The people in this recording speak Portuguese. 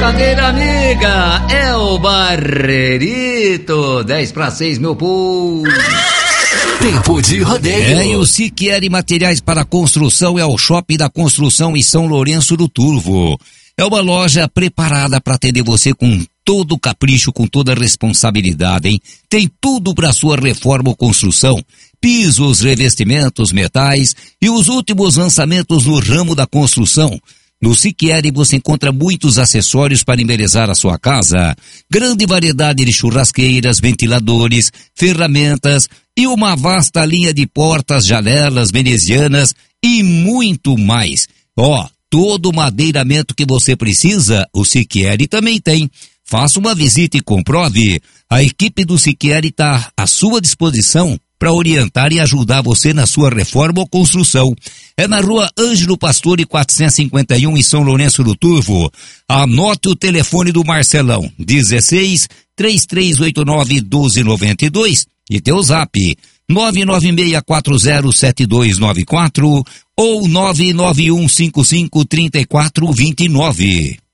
Brincadeira, amiga, é o Barrerito. 10:06, meu povo. Tempo de rodeio. E o Siqueira Materiais para Construção é o Shopping da Construção em São Lourenço do Turvo. É uma loja preparada para atender você com todo capricho, com toda responsabilidade, hein? Tem tudo para sua reforma ou construção. Pisos, revestimentos, metais e os últimos lançamentos no ramo da construção. No Siqueira você encontra muitos acessórios para embelezar a sua casa. Grande variedade de churrasqueiras, ventiladores, ferramentas e uma vasta linha de portas, janelas venezianas e muito mais. Todo o madeiramento que você precisa, o Siqueira também tem. Faça uma visita e comprove. A equipe do Siqueira está à sua disposição para orientar e ajudar você na sua reforma ou construção. É na rua Ângelo Pastore 451 em São Lourenço do Turvo. Anote o telefone do Marcelão, 16-3389-1292 e teu zap, 996407294 ou 991553429.